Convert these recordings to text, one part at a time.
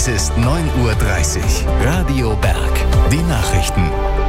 Es ist 9:30 Uhr. Radio Berg. Die Nachrichten.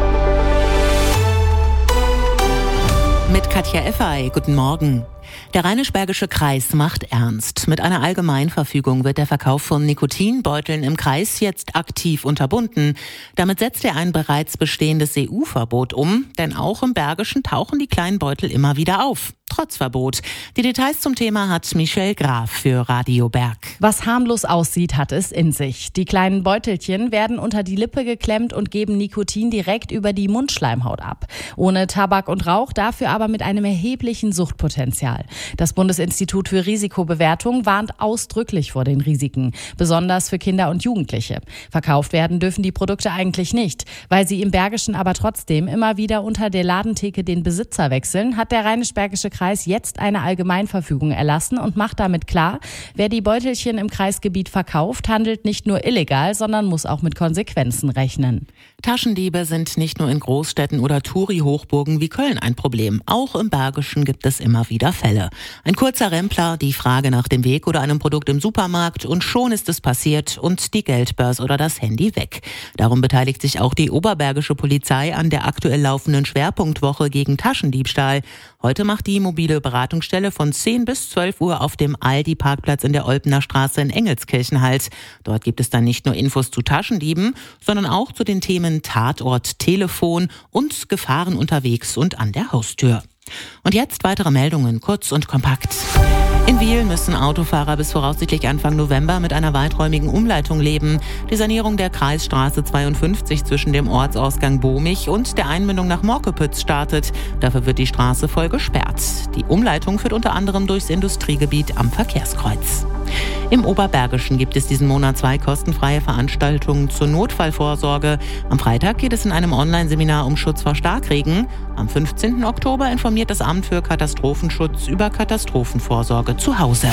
Mit Katja Effay, guten Morgen. Der Rheinisch-Bergische Kreis macht ernst. Mit einer Allgemeinverfügung wird der Verkauf von Nikotinbeuteln im Kreis jetzt aktiv unterbunden. Damit setzt er ein bereits bestehendes EU-Verbot um, denn auch im Bergischen tauchen die kleinen Beutel immer wieder auf. Trotz Verbot. Die Details zum Thema hat Michelle Graf für Radio Berg. Was harmlos aussieht, hat es in sich. Die kleinen Beutelchen werden unter die Lippe geklemmt und geben Nikotin direkt über die Mundschleimhaut ab. Ohne Tabak und Rauch, dafür aber mit einem erheblichen Suchtpotenzial. Das Bundesinstitut für Risikobewertung warnt ausdrücklich vor den Risiken, besonders für Kinder und Jugendliche. Verkauft werden dürfen die Produkte eigentlich nicht. Weil sie im Bergischen aber trotzdem immer wieder unter der Ladentheke den Besitzer wechseln, hat der Rheinisch-Bergische Kreis jetzt eine Allgemeinverfügung erlassen und macht damit klar, wer die Beutelchen im Kreisgebiet verkauft, handelt nicht nur illegal, sondern muss auch mit Konsequenzen rechnen. Taschendiebe sind nicht nur in Großstädten oder Touri-Hochburgen wie Köln ein Problem. Auch im Bergischen gibt es immer wieder Fälle. Ein kurzer Rempler, die Frage nach dem Weg oder einem Produkt im Supermarkt und schon ist es passiert und die Geldbörse oder das Handy weg. Darum beteiligt sich auch die Oberbergische Polizei an der aktuell laufenden Schwerpunktwoche gegen Taschendiebstahl. Heute macht die mobile Beratungsstelle von 10 bis 12 Uhr auf dem Aldi-Parkplatz in der Olpener Straße in Engelskirchen Halt. Dort gibt es dann nicht nur Infos zu Taschendieben, sondern auch zu den Themen Tatort, Telefon und Gefahren unterwegs und an der Haustür. Und jetzt weitere Meldungen, kurz und kompakt. In Wiel müssen Autofahrer bis voraussichtlich Anfang November mit einer weiträumigen Umleitung leben. Die Sanierung der Kreisstraße 52 zwischen dem Ortsausgang Bohmig und der Einmündung nach Morkepütz startet. Dafür wird die Straße voll gesperrt. Die Umleitung führt unter anderem durchs Industriegebiet am Verkehrskreuz. Im Oberbergischen gibt es diesen Monat 2 kostenfreie Veranstaltungen zur Notfallvorsorge. Am Freitag geht es in einem Online-Seminar um Schutz vor Starkregen. Am 15. Oktober informiert das Amt für Katastrophenschutz über Katastrophenvorsorge zu Hause.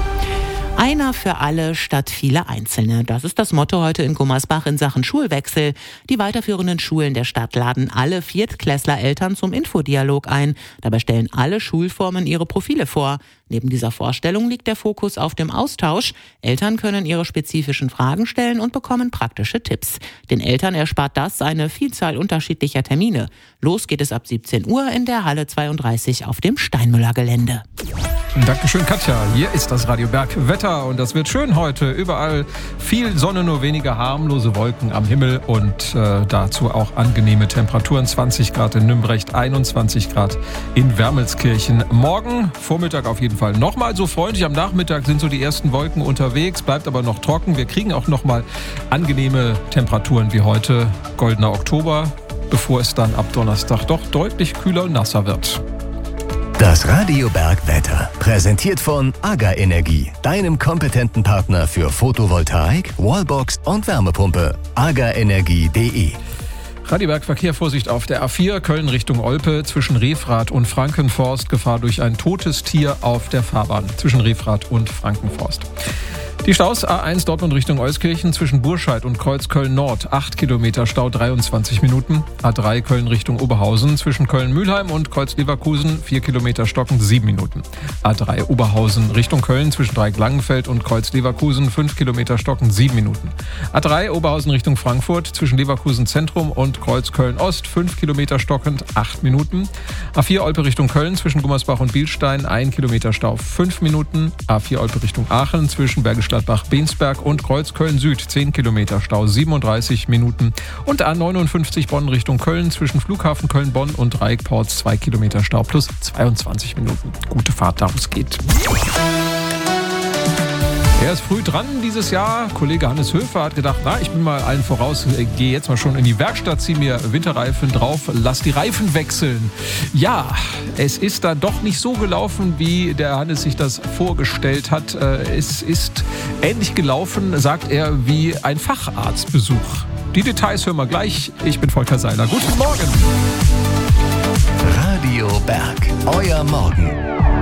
Einer für alle statt viele Einzelne. Das ist das Motto heute in Gummersbach in Sachen Schulwechsel. Die weiterführenden Schulen der Stadt laden alle Viertklässler-Eltern zum Infodialog ein. Dabei stellen alle Schulformen ihre Profile vor. Neben dieser Vorstellung liegt der Fokus auf dem Austausch. Eltern können ihre spezifischen Fragen stellen und bekommen praktische Tipps. Den Eltern erspart das eine Vielzahl unterschiedlicher Termine. Los geht es ab 17 Uhr in der Halle 32 auf dem Steinmüller-Gelände. Dankeschön, Katja. Hier ist das Radio Berg Wetter und das wird schön heute. Überall viel Sonne, nur wenige harmlose Wolken am Himmel und dazu auch angenehme Temperaturen. 20 Grad in Nümbrecht, 21 Grad in Wermelskirchen. Morgen Vormittag auf jeden Fall nochmal so freundlich. Am Nachmittag sind so die ersten Wolken unterwegs, bleibt aber noch trocken. Wir kriegen auch nochmal angenehme Temperaturen wie heute, goldener Oktober, bevor es dann ab Donnerstag doch deutlich kühler und nasser wird. Das Radio Berg Wetter, präsentiert von AGA Energie, deinem kompetenten Partner für Photovoltaik, Wallbox und Wärmepumpe. agaenergie.de. Radio Berg Verkehr, Vorsicht auf der A4 Köln Richtung Olpe zwischen Refrath und Frankenforst. Gefahr durch ein totes Tier auf der Fahrbahn zwischen Refrath und Frankenforst. Die Staus A1 Dortmund Richtung Euskirchen zwischen Burscheid und Kreuz Köln-Nord. 8 Kilometer Stau, 23 Minuten. A3 Köln Richtung Oberhausen zwischen Köln-Mühlheim und Kreuz-Leverkusen. 4 Kilometer stockend, 7 Minuten. A3 Oberhausen Richtung Köln zwischen Dreieck-Langenfeld und Kreuz-Leverkusen. 5 Kilometer stockend, 7 Minuten. A3 Oberhausen Richtung Frankfurt zwischen Leverkusen Zentrum und Kreuz Köln-Ost. 5 Kilometer stockend, 8 Minuten. A4 Olpe Richtung Köln zwischen Gummersbach und Bielstein. 1 Kilometer Stau, 5 Minuten. A4 Olpe Richtung Aachen zwischen Bergisch Gladbach-Bensberg und Kreuz Köln-Süd, 10 Kilometer Stau, 37 Minuten. Und A59 Bonn Richtung Köln zwischen Flughafen Köln-Bonn und Dreieckports, 2 Kilometer Stau plus 22 Minuten. Gute Fahrt, da wo es geht. Er ist früh dran dieses Jahr. Kollege Hannes Höfer hat gedacht, ich bin mal allen voraus, gehe jetzt mal schon in die Werkstatt, ziehe mir Winterreifen drauf, lass die Reifen wechseln. Ja, es ist da doch nicht so gelaufen, wie der Hannes sich das vorgestellt hat. Es ist ähnlich gelaufen, sagt er, wie ein Facharztbesuch. Die Details hören wir gleich. Ich bin Volker Seiler. Guten Morgen. Radio Berg, euer Morgen.